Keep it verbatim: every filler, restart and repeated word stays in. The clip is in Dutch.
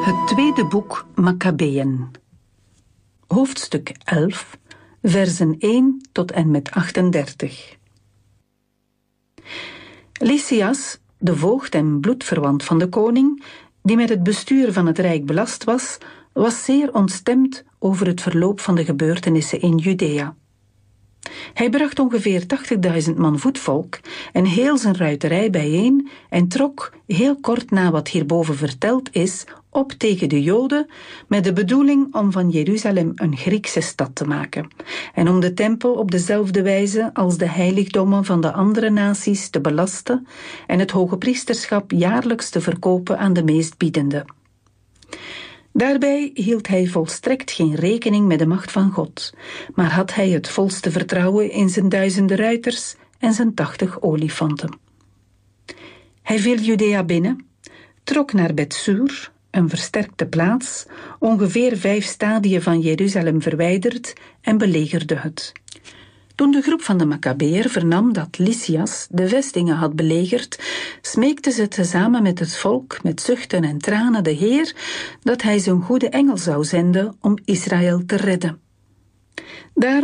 Het tweede boek Makkabeeën. Hoofdstuk elf, versen één tot en met achtendertig. Lysias, de voogd en bloedverwant van de koning, die met het bestuur van het rijk belast was, was zeer ontstemd over het verloop van de gebeurtenissen in Judea. Hij bracht ongeveer tachtigduizend man voetvolk en heel zijn ruiterij bijeen en trok, heel kort na wat hierboven verteld is, op tegen de Joden met de bedoeling om van Jeruzalem een Griekse stad te maken en om de tempel op dezelfde wijze als de heiligdommen van de andere naties te belasten en het hoge priesterschap jaarlijks te verkopen aan de meestbiedende. Daarbij hield hij volstrekt geen rekening met de macht van God, maar had hij het volste vertrouwen in zijn duizenden ruiters en zijn tachtig olifanten. Hij viel Judea binnen, trok naar Bet-sur, een versterkte plaats, ongeveer vijf stadien van Jeruzalem verwijderd, en belegerde het. Toen de groep van de Makkabeër vernam dat Lysias de vestingen had belegerd, smeekte ze tezamen met het volk met zuchten en tranen de Heer dat hij zijn goede engel zou zenden om Israël te redden. Daarom